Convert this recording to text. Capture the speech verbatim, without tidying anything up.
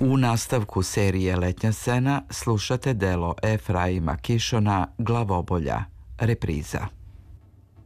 U nastavku serije Letnja scena slušate delo Efraima Kišona Glavobolja, repriza.